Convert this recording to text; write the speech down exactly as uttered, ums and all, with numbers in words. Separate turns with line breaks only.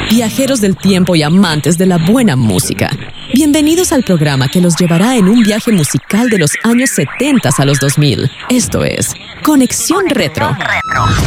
viajeros del tiempo y amantes de la buena música. Bienvenidos al programa que los llevará en un viaje musical de los años setenta a los dos mil. Esto es Conexión Retro.